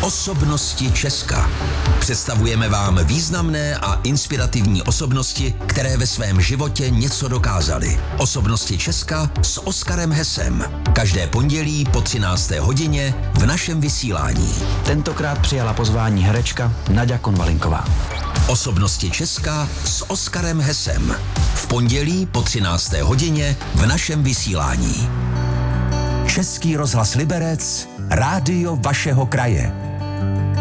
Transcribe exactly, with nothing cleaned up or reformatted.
Osobnosti Česka. Představujeme vám významné a inspirativní osobnosti, které ve svém životě něco dokázaly. Osobnosti Česka s Oskarem Hesem. Každé pondělí po třinácté hodině v našem vysílání. Tentokrát přijala pozvání herečka Naďa Konvalinková. Osobnosti Česka s Oskarem Hesem. V pondělí po třinácté hodině v našem vysílání. Český rozhlas Liberec, rádio vašeho kraje.